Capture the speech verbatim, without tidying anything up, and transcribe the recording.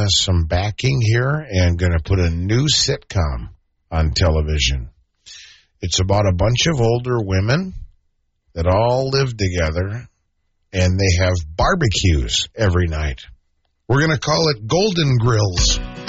us some backing here and going to put a new sitcom on television. It's about a bunch of older women that all live together, and they have barbecues every night. We're going to call it Golden Grills.